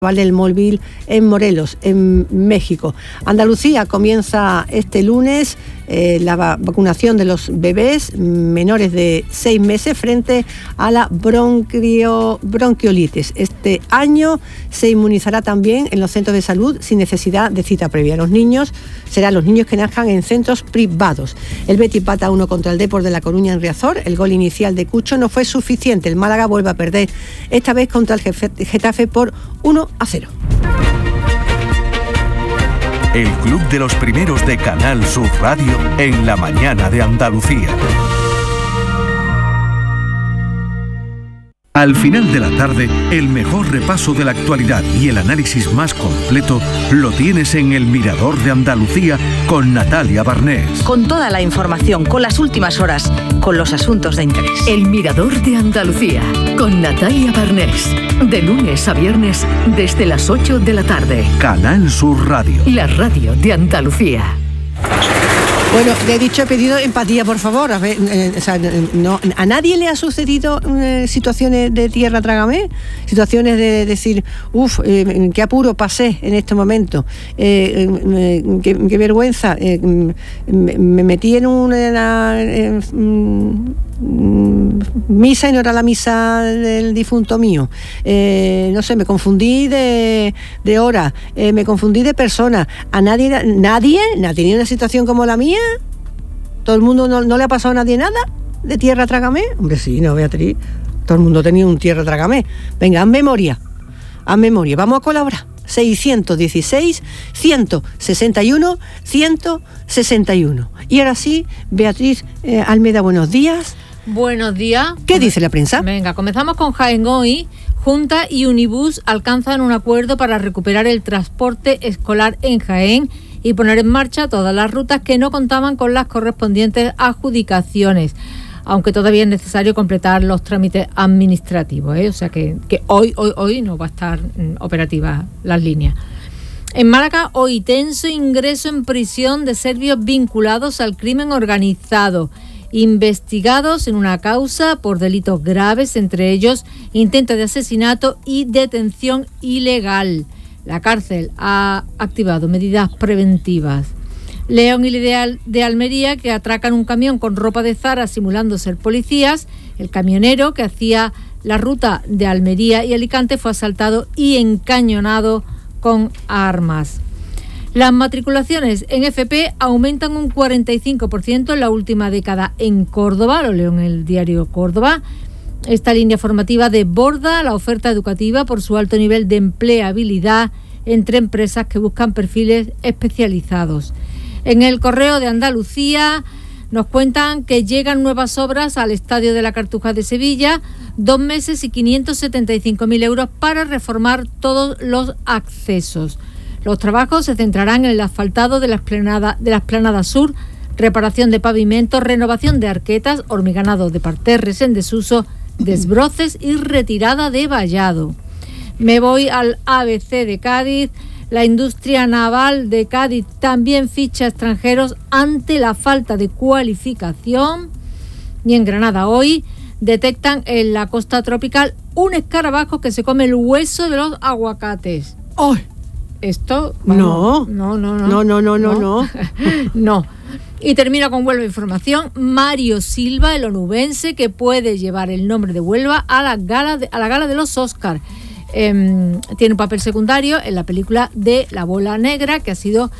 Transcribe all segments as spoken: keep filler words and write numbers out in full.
del móvil en Morelos, en México. Andalucía comienza este lunes eh, la vacunación de los bebés menores de seis meses frente a la bronquio, bronquiolitis. Este año se inmunizará también en los centros de salud sin necesidad de cita previa. Los niños serán los niños que nazcan en centros privados. El Betis empata uno contra el Depor de La Coruña en Riazor. El gol inicial de Cucho no fue suficiente. El Málaga vuelve a perder, esta vez contra el Getafe por uno a cero. El Club de los Primeros de Canal Sur Radio en la mañana de Andalucía. Al final de la tarde, el mejor repaso de la actualidad y el análisis más completo lo tienes en El Mirador de Andalucía con Natalia Barnés. Con toda la información, con las últimas horas, con los asuntos de interés. El Mirador de Andalucía con Natalia Barnés. De lunes a viernes desde las ocho de la tarde. Canal Sur Radio. La radio de Andalucía. Bueno, le he dicho, he pedido empatía, por favor. A ver, eh, o sea, no, ¿a nadie le ha sucedido eh, situaciones de tierra trágame? Situaciones de decir, uff, eh, qué apuro pasé en este momento, eh, eh, qué, qué vergüenza, eh, me, me metí en una eh, misa y no era la misa del difunto mío, eh, no sé, me confundí de, de hora, eh, me confundí de persona. ¿A nadie, nadie, ha tenido una situación como la mía? ¿Todo el mundo no, no le ha pasado a nadie nada de tierra trágame? Hombre, sí, no, Beatriz, todo el mundo ha tenido un tierra trágame. Venga, haz memoria, haz memoria, vamos a colaborar. seiscientos dieciséis, ciento sesenta y uno, ciento sesenta y uno. Y ahora sí, Beatriz eh, Almeda, buenos días. Buenos días. ¿Qué dice la prensa? Venga, comenzamos con Jaén hoy. Junta y Unibus alcanzan un acuerdo para recuperar el transporte escolar en Jaén y poner en marcha todas las rutas que no contaban con las correspondientes adjudicaciones, aunque todavía es necesario completar los trámites administrativos, ¿eh? O sea que, que hoy, hoy, hoy no va a estar mm, operativa las líneas. En Málaga, hoy tenso ingreso en prisión de serbios vinculados al crimen organizado, investigados en una causa por delitos graves, entre ellos intento de asesinato y detención ilegal. La cárcel ha activado medidas preventivas. León y Ideal de Almería, que atracan un camión con ropa de Zara simulando ser policías. El camionero, que hacía la ruta de Almería y Alicante, fue asaltado y encañonado con armas. Las matriculaciones en F P aumentan un cuarenta y cinco por ciento en la última década en Córdoba, lo leo en el diario Córdoba. Esta línea formativa desborda la oferta educativa por su alto nivel de empleabilidad entre empresas que buscan perfiles especializados. En el Correo de Andalucía nos cuentan que llegan nuevas obras al Estadio de la Cartuja de Sevilla, dos meses y quinientos setenta y cinco mil euros para reformar todos los accesos. Los trabajos se centrarán en el asfaltado de la explanada, de la explanada sur, reparación de pavimentos, renovación de arquetas, hormiganado de parterres en desuso, desbroces y retirada de vallado. Me voy al A B C de Cádiz. La industria naval de Cádiz también ficha extranjeros ante la falta de cualificación. Y en Granada hoy detectan en la costa tropical un escarabajo que se come el hueso de los aguacates. ¡Oh! Esto... Bueno, no, no, no, no, no, no, no, no. No. Y termino con Huelva Información. Mario Silva, el onubense, que puede llevar el nombre de Huelva a la gala de, a la gala de los Oscar. Eh, tiene un papel secundario en la película de La Bola Negra, que ha sido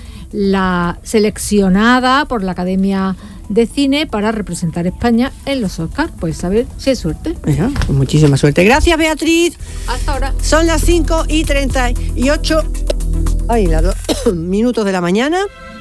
la seleccionada por la Academia de Cine para representar a España en los Oscar. Pues a ver si hay suerte. Venga, pues muchísima suerte. Gracias, Beatriz. Hasta ahora. Son las cinco y treinta y ocho ay, las dos minutos de la mañana.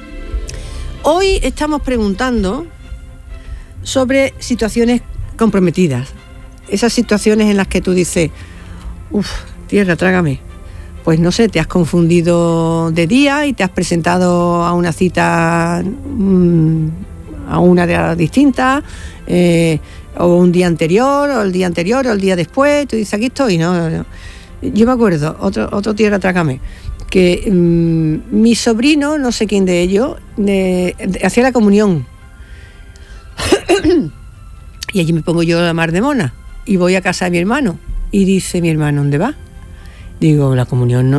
Hoy estamos preguntando sobre situaciones comprometidas. Esas situaciones en las que tú dices, uff, tierra, trágame. Pues no sé, te has confundido de día y te has presentado a una cita, mmm, a una hora distinta, eh, o un día anterior, o el día anterior, o el día después. Tú dices, aquí estoy, ¿no? no. Yo me acuerdo, otro, otro tierra, trágame, que mmm, mi sobrino, no sé quién de ellos, de, de, hacía la comunión. Y allí me pongo yo la mar de mona y voy a casa de mi hermano. Y dice mi hermano, ¿dónde va? Digo, la comunión no,